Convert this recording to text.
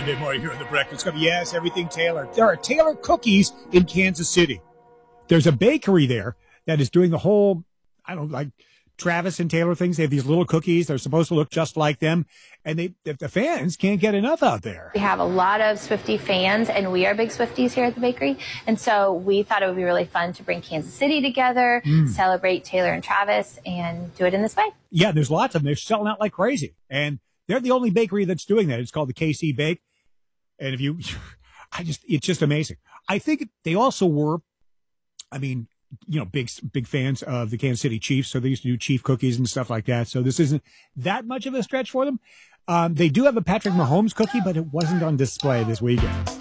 Monday morning here on the Breakfast Club. Yes, everything Taylor. There are Taylor cookies in Kansas City. There's a bakery there that is doing the whole, like Travis and Taylor things. They have these little cookies. They're supposed to look just like them. And the fans can't get enough out there. We have a lot of Swiftie fans, and we are big Swifties here at the bakery. And so we thought it would be really fun to bring Kansas City together, celebrate Taylor and Travis, and do it in this way. Yeah, there's lots of them. They're selling out like crazy. And they're the only bakery that's doing that. It's called the KC Bake. And it's just amazing. I think they also were, big fans of the Kansas City Chiefs. So they used to do Chief cookies and stuff like that. So this isn't that much of a stretch for them. They do have a Patrick Mahomes cookie, but it wasn't on display this weekend.